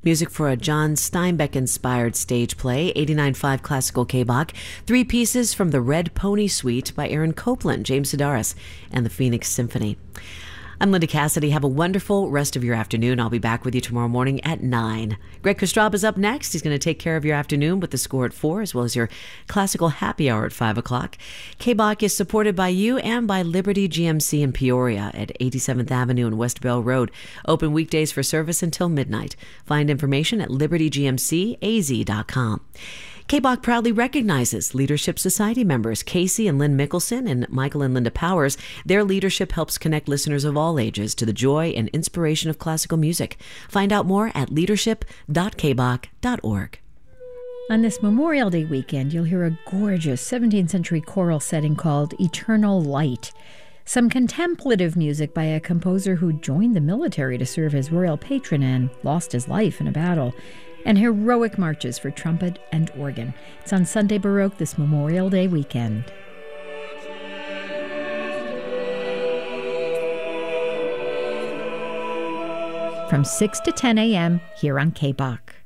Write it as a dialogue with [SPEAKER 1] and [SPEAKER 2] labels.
[SPEAKER 1] Music for a John Steinbeck-inspired stage play, 89.5 Classical K-Bach. 3 pieces from the Red Pony Suite by Aaron Copland, James Sedaris, and the Phoenix Symphony. I'm Linda Cassidy. Have a wonderful rest of your afternoon. I'll be back with you tomorrow morning at 9. Greg Kostrab is up next. He's going to take care of your afternoon with the score at 4, as well as your classical happy hour at 5 o'clock. K-Bach is supported by you and by Liberty GMC in Peoria at 87th Avenue and West Bell Road. Open weekdays for service until midnight. Find information at libertygmcaz.com. K-Bach proudly recognizes Leadership Society members Casey and Lynn Mickelson and Michael and Linda Powers. Their leadership helps connect listeners of all ages to the joy and inspiration of classical music. Find out more at leadership.kbach.org.
[SPEAKER 2] On this Memorial Day weekend, you'll hear a gorgeous 17th century choral setting called Eternal Light. Some contemplative music by a composer who joined the military to serve as royal patron and lost his life in a battle. And heroic marches for trumpet and organ. It's on Sunday Baroque this Memorial Day weekend. From 6 to 10 a.m. here on K-Bach.